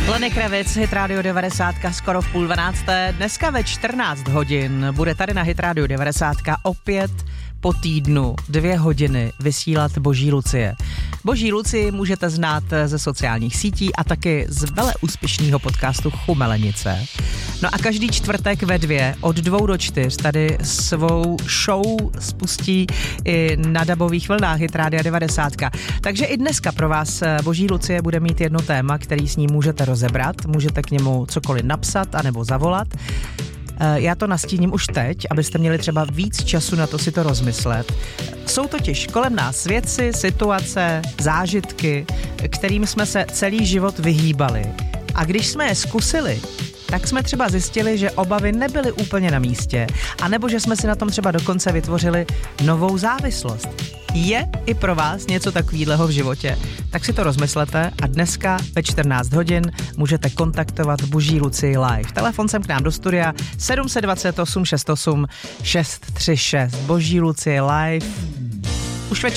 Lenny Kravitz, Hit Radio 90, skoro v 11:30. Dneska ve 14 hodin bude tady na Hit Radio 90 opět po týdnu 2 hodiny vysílat Boží Lucie. Boží Lucii můžete znát ze sociálních sítí a taky z veleúspěšného podcastu Chumelenice. No a každý čtvrtek ve 2 od 2 do 4 tady svou show spustí i na dabových vlnách Hit Radio 90. Takže i dneska pro vás Boží Lucie bude mít jedno téma, který s ním můžete rozebrat, můžete k němu cokoliv napsat anebo zavolat. Já to nastíním už teď, abyste měli třeba víc času na to si to rozmyslet. Jsou totiž kolem nás věci, situace, zážitky, kterým jsme se celý život vyhýbali. A když jsme je zkusili, tak jsme třeba zjistili, že obavy nebyly úplně na místě, anebo že jsme si na tom třeba dokonce vytvořili novou závislost. Je i pro vás něco takového v životě? Tak si to rozmyslete a dneska ve 14 hodin můžete kontaktovat Boží Lucii live. Telefon sem k nám do studia 728 68 636. Boží Lucie live. Už